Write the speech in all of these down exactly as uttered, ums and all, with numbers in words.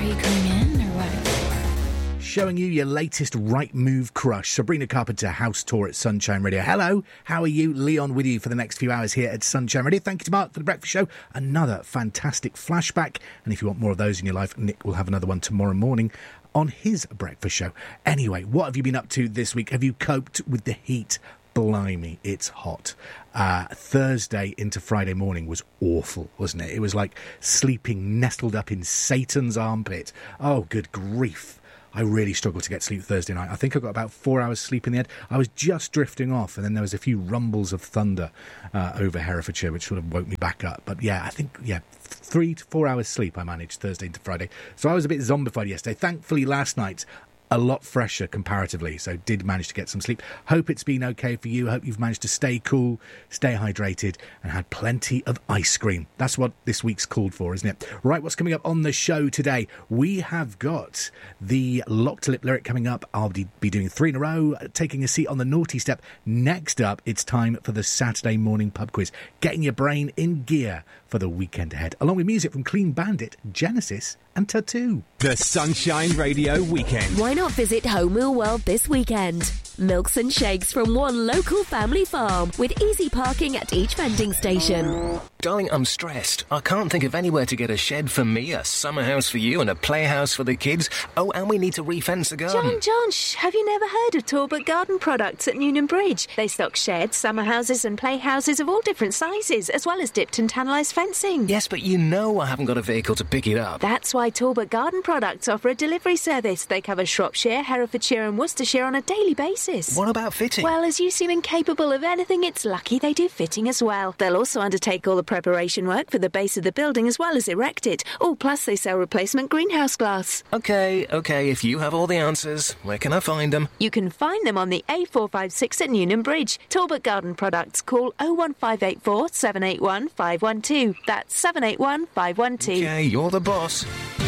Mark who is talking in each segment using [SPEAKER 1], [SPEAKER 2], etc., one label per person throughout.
[SPEAKER 1] you coming in or what?
[SPEAKER 2] Showing you your latest right move crush. Sabrina Carpenter house tour at Sunshine Radio. Hello, how are you? Leon with you for the next few hours here at Sunshine Radio. Thank you to Mark for the breakfast show. Another fantastic flashback. And if you want more of those in your life, Nick will have another one tomorrow morning on his breakfast show. Anyway, what have you been up to this week? Have you coped with the heat? Blimey, it's hot. Uh, Thursday into Friday morning was awful, wasn't it? It was like sleeping nestled up in Satan's armpit. Oh, good grief. I really struggled to get sleep Thursday night. I think I got about four hours sleep in the end. I was just drifting off, and then there was a few rumbles of thunder uh, over Herefordshire, which sort of woke me back up. But yeah, I think, yeah, three to four hours sleep I managed Thursday into Friday. So I was a bit zombified yesterday. Thankfully, last night, a lot fresher comparatively, so did manage to get some sleep. Hope it's been okay for you. Hope you've managed to stay cool, stay hydrated, and had plenty of ice cream. That's what this week's called for, isn't it? Right, what's coming up on the show today? We have got the Lock to Lip lyric coming up. I'll be doing three in a row, taking a seat on the naughty step. Next up, it's time for the Saturday morning pub quiz, getting your brain in gear for the weekend ahead, along with music from Clean Bandit, Genesis, and Tattoo.
[SPEAKER 3] The Sunshine Radio Weekend.
[SPEAKER 4] Why not visit Home Meal World this weekend? Milks and shakes from one local family farm with easy parking at each vending station.
[SPEAKER 5] Darling, I'm stressed. I can't think of anywhere to get a shed for me, a summer house for you, and a playhouse for the kids. Oh, and we need to refence the garden.
[SPEAKER 4] John, John, shh, have you never heard of Talbot Garden Products at Newnham Bridge? They stock sheds, summer houses and playhouses of all different sizes, as well as dipped and tannalised fencing.
[SPEAKER 5] Yes, but you know I haven't got a vehicle to pick it up.
[SPEAKER 4] That's why Talbot Garden Products offer a delivery service. They cover Shropshire, Herefordshire and Worcestershire on a daily basis.
[SPEAKER 5] What about fitting?
[SPEAKER 4] Well, as you seem incapable of anything, it's lucky they do fitting as well. They'll also undertake all the preparation work for the base of the building as well as erect it. Oh, plus they sell replacement greenhouse glass.
[SPEAKER 5] OK, OK, if you have all the answers, where can I find them?
[SPEAKER 4] You can find them on the A four five six at Newnham Bridge. Talbot Garden Products. Call oh one five eight four, seven eight one, five one two. That's seven eight one, five one two.
[SPEAKER 5] OK, you're the boss.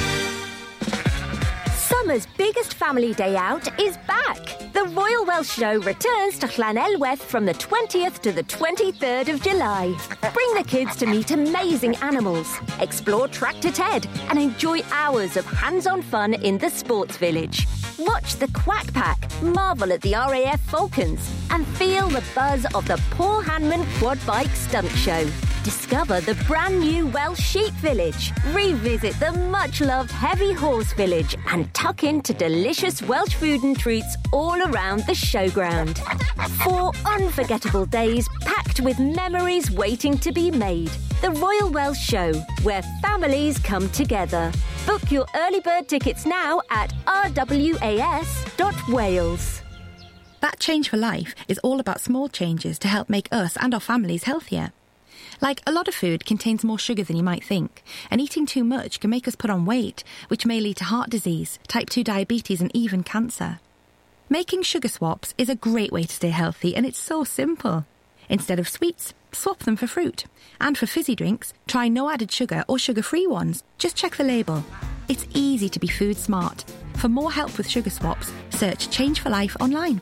[SPEAKER 6] Summer's biggest family day out is back. The Royal Welsh Show returns to Llanelwedd from the twentieth to the twenty-third of July. Bring the kids to meet amazing animals, explore Tractor Ted, and enjoy hours of hands-on fun in the sports village. Watch the Quack Pack, marvel at the R A F Falcons, and feel the buzz of the Paul Hanman Quad Bike Stunt Show. Discover the brand new Welsh Sheep Village. Revisit the much-loved Heavy Horse Village and tuck into delicious Welsh food and treats all around the showground. Four unforgettable days packed with memories waiting to be made. The Royal Welsh Show, where families come together. Book your early bird tickets now at r w a s dot wales.
[SPEAKER 7] That Change for Life is all about small changes to help make us and our families healthier. Like, a lot of food contains more sugar than you might think, and eating too much can make us put on weight, which may lead to heart disease, type two diabetes and even cancer. Making sugar swaps is a great way to stay healthy, and it's so simple. Instead of sweets, swap them for fruit. And for fizzy drinks, try no added sugar or sugar-free ones. Just check the label. It's easy to be food smart. For more help with sugar swaps, search Change for Life online.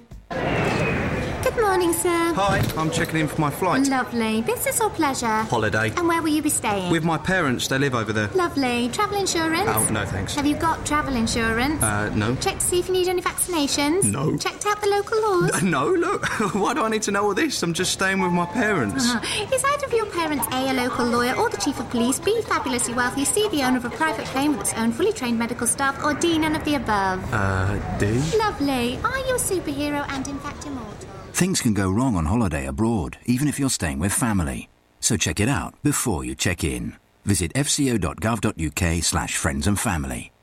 [SPEAKER 8] Good morning, sir.
[SPEAKER 9] Hi, I'm checking in for my flight.
[SPEAKER 8] Lovely. Business or pleasure?
[SPEAKER 9] Holiday.
[SPEAKER 8] And where will you be staying?
[SPEAKER 9] With my parents, they live over there.
[SPEAKER 8] Lovely. Travel insurance?
[SPEAKER 9] Oh, no thanks.
[SPEAKER 8] Have you got travel insurance?
[SPEAKER 9] Uh, no.
[SPEAKER 8] Check to see if you need any vaccinations?
[SPEAKER 9] No.
[SPEAKER 8] Checked out the local laws?
[SPEAKER 9] No, look. Why do I need to know all this? I'm just staying with my parents.
[SPEAKER 8] Uh-huh. Is either of your parents A, a local lawyer, or the chief of police, B, fabulously wealthy, C, the owner of a private plane with its own fully trained medical staff, or D, none of the above?
[SPEAKER 9] Uh, D?
[SPEAKER 8] Lovely. Are you a superhero and in fact immortal?
[SPEAKER 10] Things can go wrong on holiday abroad, even if you're staying with family. So check it out before you check in. Visit f c o dot gov dot u k slash friends and family.